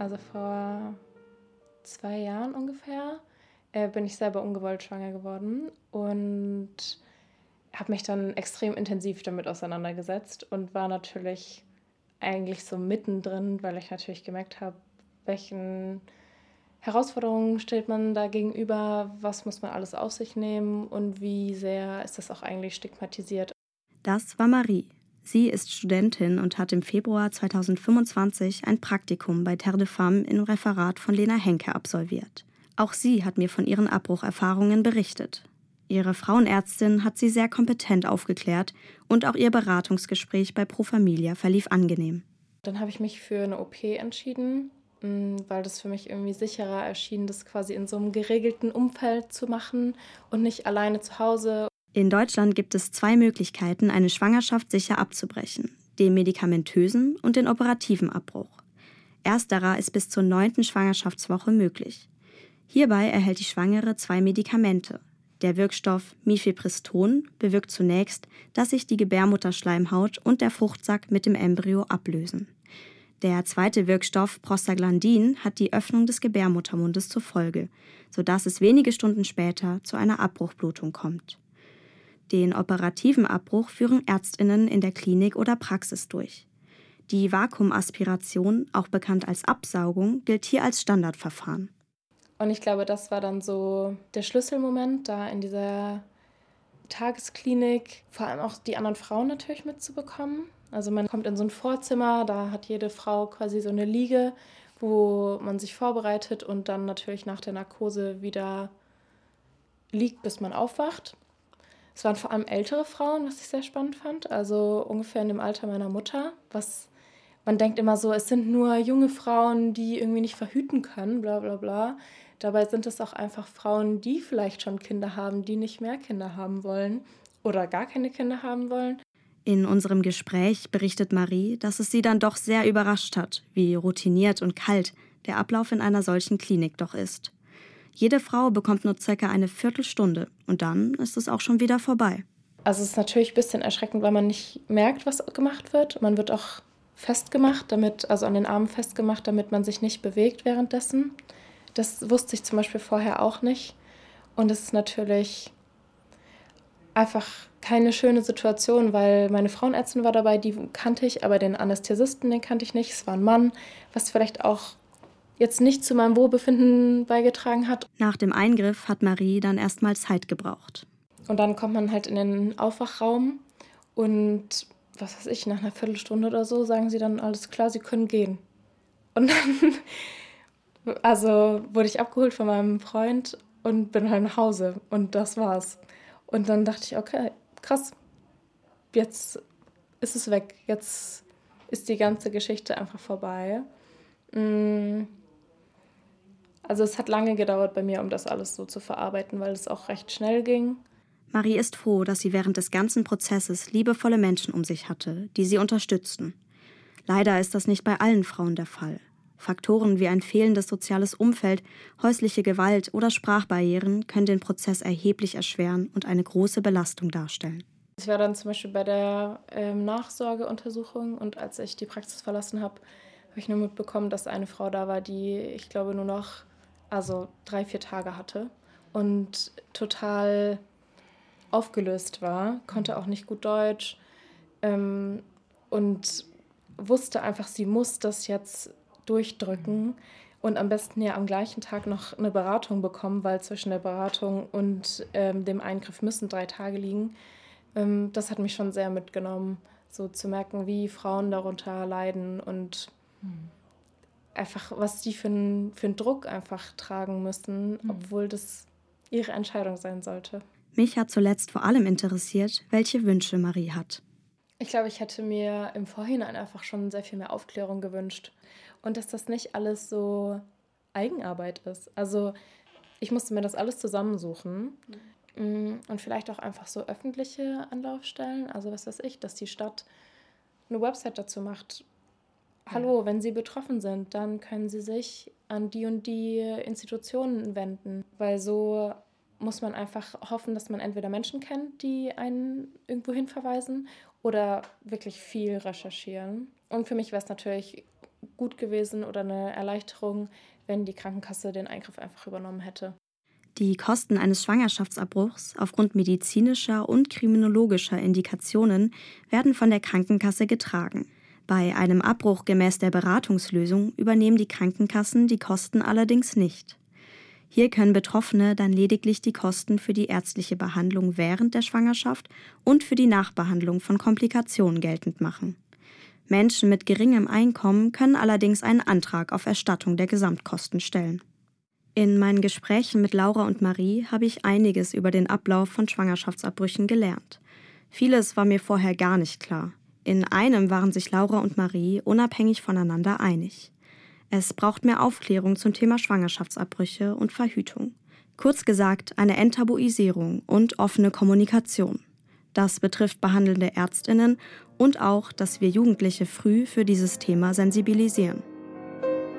Also vor 2 Jahren ungefähr bin ich selber ungewollt schwanger geworden und habe mich dann extrem intensiv damit auseinandergesetzt und war natürlich eigentlich so mittendrin, weil ich natürlich gemerkt habe, welchen Herausforderungen stellt man da gegenüber, was muss man alles auf sich nehmen und wie sehr ist das auch eigentlich stigmatisiert. Das war Marie. Sie ist Studentin und hat im Februar 2025 ein Praktikum bei Terre de Femme im Referat von Lena Henke absolviert. Auch sie hat mir von ihren Abbrucherfahrungen berichtet. Ihre Frauenärztin hat sie sehr kompetent aufgeklärt und auch ihr Beratungsgespräch bei Pro Familia verlief angenehm. Dann habe ich mich für eine OP entschieden, weil das für mich irgendwie sicherer erschien, das quasi in so einem geregelten Umfeld zu machen und nicht alleine zu Hause. In Deutschland gibt es 2 Möglichkeiten, eine Schwangerschaft sicher abzubrechen: den medikamentösen und den operativen Abbruch. Ersterer ist bis zur 9. Schwangerschaftswoche möglich. Hierbei erhält die Schwangere 2 Medikamente. Der Wirkstoff Mifepriston bewirkt zunächst, dass sich die Gebärmutterschleimhaut und der Fruchtsack mit dem Embryo ablösen. Der zweite Wirkstoff Prostaglandin hat die Öffnung des Gebärmuttermundes zur Folge, sodass es wenige Stunden später zu einer Abbruchblutung kommt. Den operativen Abbruch führen ÄrztInnen in der Klinik oder Praxis durch. Die Vakuumaspiration, auch bekannt als Absaugung, gilt hier als Standardverfahren. Und ich glaube, das war dann so der Schlüsselmoment, da in dieser Tagesklinik vor allem auch die anderen Frauen natürlich mitzubekommen. Also man kommt in so ein Vorzimmer, da hat jede Frau quasi so eine Liege, wo man sich vorbereitet und dann natürlich nach der Narkose wieder liegt, bis man aufwacht. Es waren vor allem ältere Frauen, was ich sehr spannend fand, also ungefähr in dem Alter meiner Mutter. Man denkt immer so, es sind nur junge Frauen, die irgendwie nicht verhüten können, bla bla bla. Dabei sind es auch einfach Frauen, die vielleicht schon Kinder haben, die nicht mehr Kinder haben wollen oder gar keine Kinder haben wollen. In unserem Gespräch berichtet Marie, dass es sie dann doch sehr überrascht hat, wie routiniert und kalt der Ablauf in einer solchen Klinik doch ist. Jede Frau bekommt nur ca. eine Viertelstunde und dann ist es auch schon wieder vorbei. Also es ist natürlich ein bisschen erschreckend, weil man nicht merkt, was gemacht wird. Man wird auch festgemacht, also an den Armen festgemacht, damit man sich nicht bewegt währenddessen. Das wusste ich zum Beispiel vorher auch nicht. Und es ist natürlich einfach keine schöne Situation, weil meine Frauenärztin war dabei, die kannte ich, aber den Anästhesisten, den kannte ich nicht. Es war ein Mann, was vielleicht auch jetzt nicht zu meinem Wohlbefinden beigetragen hat. Nach dem Eingriff hat Marie dann erstmal Zeit gebraucht. Und dann kommt man halt in den Aufwachraum und was weiß ich, nach einer Viertelstunde oder so sagen sie dann, alles klar, sie können gehen. Und dann wurde ich abgeholt von meinem Freund und bin halt nach Hause und das war's. Und dann dachte ich, okay, krass, jetzt ist es weg, jetzt ist die ganze Geschichte einfach vorbei. Also es hat lange gedauert bei mir, um das alles so zu verarbeiten, weil es auch recht schnell ging. Marie ist froh, dass sie während des ganzen Prozesses liebevolle Menschen um sich hatte, die sie unterstützten. Leider ist das nicht bei allen Frauen der Fall. Faktoren wie ein fehlendes soziales Umfeld, häusliche Gewalt oder Sprachbarrieren können den Prozess erheblich erschweren und eine große Belastung darstellen. Ich war dann zum Beispiel bei der Nachsorgeuntersuchung und als ich die Praxis verlassen habe, habe ich nur mitbekommen, dass eine Frau da war, die, ich glaube, nur noch 3-4 Tage hatte und total aufgelöst war, konnte auch nicht gut Deutsch und wusste einfach, sie muss das jetzt durchdrücken und am besten ja am gleichen Tag noch eine Beratung bekommen, weil zwischen der Beratung und dem Eingriff müssen 3 Tage liegen. Das hat mich schon sehr mitgenommen, so zu merken, wie Frauen darunter leiden und einfach, was die für einen Druck einfach tragen müssen, obwohl das ihre Entscheidung sein sollte. Mich hat zuletzt vor allem interessiert, welche Wünsche Marie hat. Ich glaube, ich hätte mir im Vorhinein einfach schon sehr viel mehr Aufklärung gewünscht und dass das nicht alles so Eigenarbeit ist. Also ich musste mir das alles zusammensuchen und vielleicht auch einfach so öffentliche Anlaufstellen, also was weiß ich, dass die Stadt eine Website dazu macht. Hallo, wenn Sie betroffen sind, dann können Sie sich an die und die Institutionen wenden, weil so muss man einfach hoffen, dass man entweder Menschen kennt, die einen irgendwo hin verweisen oder wirklich viel recherchieren. Und für mich wäre es natürlich gut gewesen oder eine Erleichterung, wenn die Krankenkasse den Eingriff einfach übernommen hätte. Die Kosten eines Schwangerschaftsabbruchs aufgrund medizinischer und kriminologischer Indikationen werden von der Krankenkasse getragen. Bei einem Abbruch gemäß der Beratungslösung übernehmen die Krankenkassen die Kosten allerdings nicht. Hier können Betroffene dann lediglich die Kosten für die ärztliche Behandlung während der Schwangerschaft und für die Nachbehandlung von Komplikationen geltend machen. Menschen mit geringem Einkommen können allerdings einen Antrag auf Erstattung der Gesamtkosten stellen. In meinen Gesprächen mit Laura und Marie habe ich einiges über den Ablauf von Schwangerschaftsabbrüchen gelernt. Vieles war mir vorher gar nicht klar. In einem waren sich Laura und Marie unabhängig voneinander einig. Es braucht mehr Aufklärung zum Thema Schwangerschaftsabbrüche und Verhütung. Kurz gesagt, eine Enttabuisierung und offene Kommunikation. Das betrifft behandelnde ÄrztInnen und auch, dass wir Jugendliche früh für dieses Thema sensibilisieren.